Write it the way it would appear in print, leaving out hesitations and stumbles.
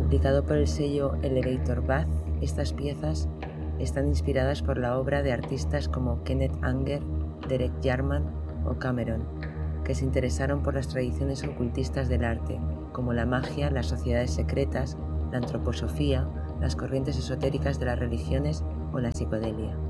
Publicado por el sello Elevator Bath, estas piezas están inspiradas por la obra de artistas como Kenneth Anger, Derek Jarman o Cameron, que se interesaron por las tradiciones ocultistas del arte, como la magia, las sociedades secretas, la antroposofía, las corrientes esotéricas de las religiones o la psicodelia.